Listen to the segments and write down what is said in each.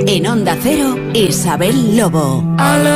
En Onda Cero, Isabel Lobo.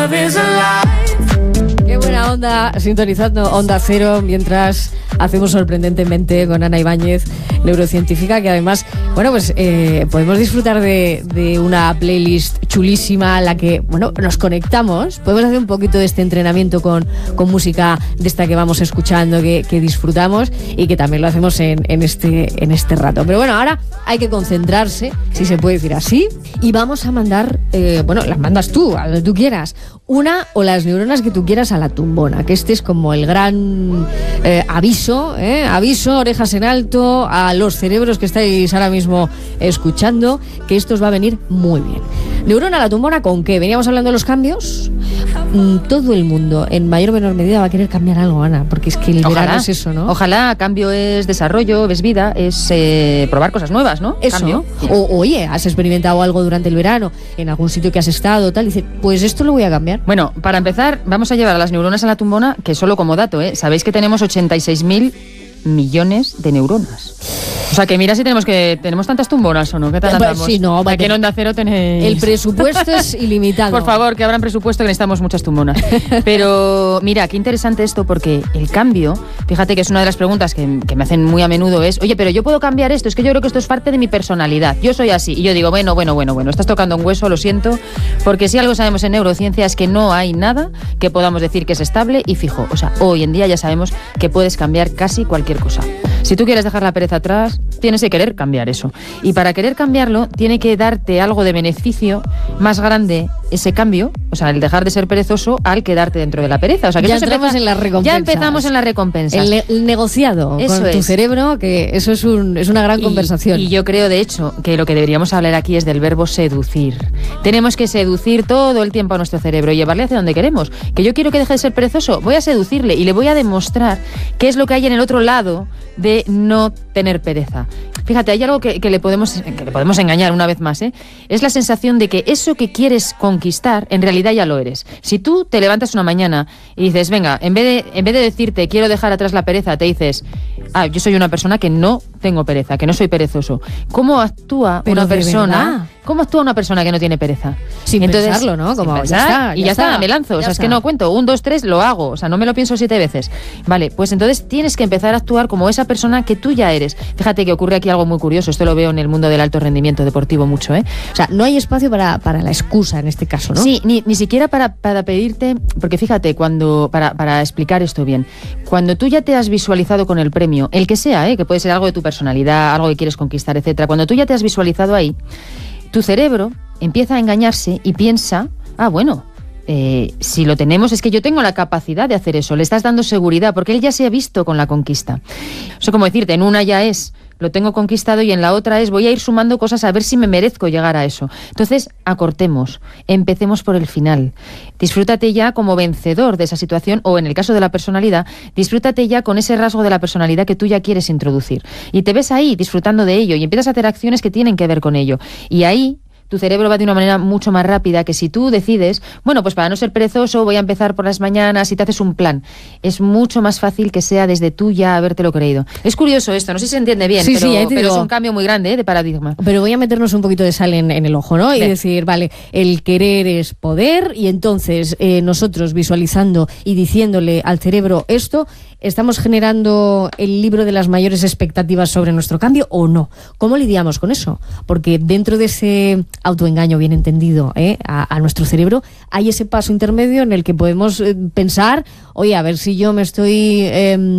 Qué buena onda, sintonizando Onda Cero mientras hacemos sorprendentemente con Ana Ibáñez, neurocientífica, que además, bueno, pues podemos disfrutar de una playlist chulísima, la que, bueno, nos conectamos, podemos hacer un poquito de este entrenamiento con música de esta que vamos escuchando, que disfrutamos y que también lo hacemos en este rato. Pero bueno, ahora hay que concentrarse, si se puede decir así, y vamos a mandar, bueno, las mandas tú, a donde tú quieras, una o las neuronas que tú quieras a la tumbona, que este es como el gran aviso, orejas en alto a los cerebros que estáis ahora mismo escuchando, que esto os va a venir muy bien. Neurona a la tumbona, ¿con qué? Veníamos hablando de los cambios. Todo el mundo, en mayor o menor medida, va a querer cambiar algo, Ana, porque es que el verano es eso, ¿no? Ojalá, cambio es desarrollo, es vida, es probar cosas nuevas, ¿no? Eso. Cambio. Oye, has experimentado algo durante el verano, en algún sitio que has estado, tal, y dices, pues esto lo voy a cambiar. Bueno, para empezar, vamos a llevar a las neuronas a la tumbona, que solo como dato, sabéis que tenemos 86.000 millones de neuronas. O sea, que mira si tenemos tantas tumbonas o no. ¿Qué tal andamos? Sí, no, Aquí en Onda Cero tenéis... El presupuesto es ilimitado. Por favor, que abran presupuesto, que necesitamos muchas tumbonas. Pero mira, qué interesante esto, porque el cambio, fíjate que es una de las preguntas que me hacen muy a menudo es, oye, pero yo puedo cambiar esto, es que yo creo que esto es parte de mi personalidad, yo soy así. Y yo digo, bueno, estás tocando un hueso, lo siento, porque si algo sabemos en neurociencia es que no hay nada que podamos decir que es estable y fijo. O sea, hoy en día ya sabemos que puedes cambiar casi cualquier cosa. Si tú quieres dejar la pereza atrás, tienes que querer cambiar eso. Y para querer cambiarlo, tiene que darte algo de beneficio más grande ese cambio, o sea, el dejar de ser perezoso al quedarte dentro de la pereza. O sea, que ya entramos en las recompensas. Ya empezamos en las recompensas. El negociado eso con tu cerebro, que eso es una gran conversación. Y yo creo, de hecho, que lo que deberíamos hablar aquí es del verbo seducir. Tenemos que seducir todo el tiempo a nuestro cerebro y llevarle hacia donde queremos. Que yo quiero que deje de ser perezoso, voy a seducirle y le voy a demostrar qué es lo que hay en el otro lado de no tener pereza. Fíjate, hay algo que le podemos engañar una vez más, es la sensación de que eso que quieres conquistar, en realidad ya lo eres. Si tú te levantas una mañana y dices, venga, en vez de decirte quiero dejar atrás la pereza, te dices, yo soy una persona que no tengo pereza, que no soy perezoso. ¿Cómo actúa una persona? ¿Cómo actúa una persona que no tiene pereza? Sin pensarlo, ¿no? Como sin pensar, ya está, me lanzo. O sea, es que no cuento, 1, 2, 3, lo hago. O sea, no me lo pienso 7 veces. Vale, pues entonces tienes que empezar a actuar como esa persona que tú ya eres. Fíjate que ocurre aquí algo muy curioso. Esto lo veo en el mundo del alto rendimiento deportivo mucho, O sea, no hay espacio para la excusa en este caso, ¿no? Sí, ni siquiera para pedirte... Porque fíjate, para explicar esto bien, cuando tú ya te has visualizado con el premio, el que sea, que puede ser algo de tu personalidad, algo que quieres conquistar, etcétera, cuando tú ya te has visualizado ahí, tu cerebro empieza a engañarse y piensa, si lo tenemos es que yo tengo la capacidad de hacer eso, le estás dando seguridad, porque él ya se ha visto con la conquista. Eso como decirte, en una ya es, lo tengo conquistado, y en la otra es, voy a ir sumando cosas a ver si me merezco llegar a eso. Entonces, acortemos, empecemos por el final. Disfrútate ya como vencedor de esa situación, o en el caso de la personalidad, disfrútate ya con ese rasgo de la personalidad que tú ya quieres introducir. Y te ves ahí disfrutando de ello y empiezas a hacer acciones que tienen que ver con ello. Y ahí tu cerebro va de una manera mucho más rápida que si tú decides, pues para no ser perezoso voy a empezar por las mañanas y te haces un plan. Es mucho más fácil que sea desde tú ya habértelo creído. Es curioso esto, no sé si se entiende bien, pero es un cambio muy grande de paradigma. Pero voy a meternos un poquito de sal en el ojo, ¿no? Y decir, vale, el querer es poder, y entonces nosotros visualizando y diciéndole al cerebro esto, ¿estamos generando el libro de las mayores expectativas sobre nuestro cambio o no? ¿Cómo lidiamos con eso? Porque dentro de ese autoengaño bien entendido a nuestro cerebro hay ese paso intermedio en el que podemos pensar, oye, a ver si yo me estoy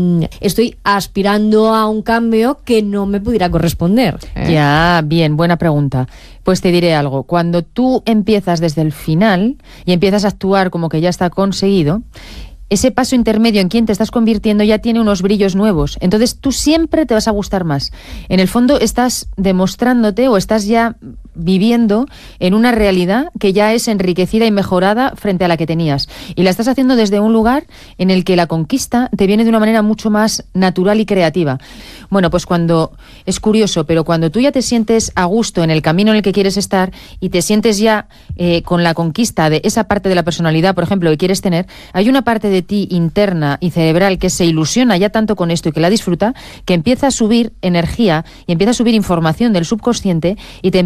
aspirando a un cambio que no me pudiera corresponder. Ya, bien, buena pregunta. Pues te diré algo, cuando tú empiezas desde el final y empiezas a actuar como que ya está conseguido, ese paso intermedio en quien te estás convirtiendo ya tiene unos brillos nuevos. Entonces tú siempre te vas a gustar más. En el fondo estás demostrándote o estás ya viviendo en una realidad que ya es enriquecida y mejorada frente a la que tenías. Y la estás haciendo desde un lugar en el que la conquista te viene de una manera mucho más natural y creativa. Bueno, pues es curioso, pero cuando tú ya te sientes a gusto en el camino en el que quieres estar y te sientes ya con la conquista de esa parte de la personalidad, por ejemplo, que quieres tener, hay una parte de ti interna y cerebral que se ilusiona ya tanto con esto y que la disfruta, que empieza a subir energía y empieza a subir información del subconsciente y te empieza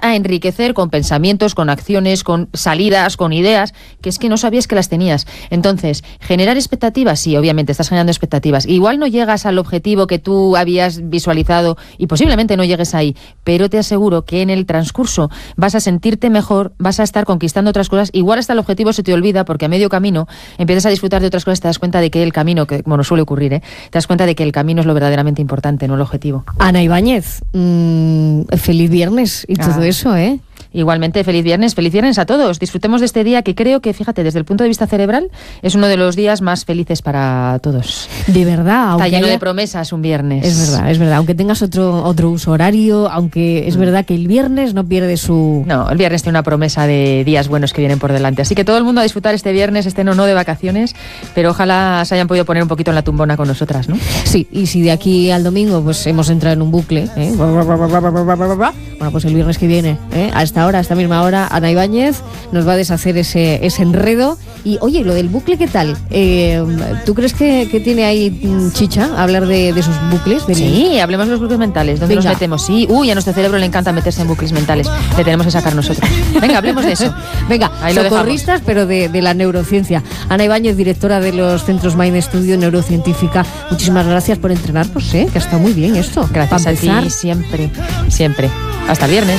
a enriquecer con pensamientos, con acciones, con salidas, con ideas, que es que no sabías que las tenías. Entonces, generar expectativas, sí, obviamente estás generando expectativas. Igual no llegas al objetivo que tú habías visualizado y posiblemente no llegues ahí, pero te aseguro que en el transcurso vas a sentirte mejor, vas a estar conquistando otras cosas. Igual hasta el objetivo se te olvida porque a medio camino empiezas a disfrutar de otras cosas, te das cuenta de que el camino, que bueno, suele ocurrir, te das cuenta de que el camino es lo verdaderamente importante, no el objetivo. Ana Ibáñez, feliz viernes y todo eso, ¿eh? Igualmente, feliz viernes a todos. Disfrutemos de este día que creo que, fíjate, desde el punto de vista cerebral, es uno de los días más felices para todos. De verdad. Está lleno de promesas un viernes. Es verdad. Aunque tengas otro uso horario, aunque es verdad que el viernes no pierde su... No, el viernes tiene una promesa de días buenos que vienen por delante. Así que todo el mundo a disfrutar este viernes, no de vacaciones, pero ojalá se hayan podido poner un poquito en la tumbona con nosotras, ¿no? Sí, y si de aquí al domingo pues hemos entrado en un bucle, bueno, pues el viernes que viene, a esta misma hora, Ana Ibáñez nos va a deshacer ese enredo. Y oye, lo del bucle, ¿qué tal? ¿Tú crees que tiene ahí chicha hablar de esos bucles? Sí, hablemos de los bucles mentales. ¿Dónde nos metemos? Sí, a nuestro cerebro le encanta meterse en bucles mentales. Le tenemos que sacar nosotros. Venga, hablemos de eso. Venga, ahí socorristas, pero de la neurociencia. Ana Ibáñez, directora de los centros Mind Studio Neurocientífica. Muchísimas gracias por entrenarnos, que está muy bien esto. Gracias a ti, siempre. Hasta el viernes.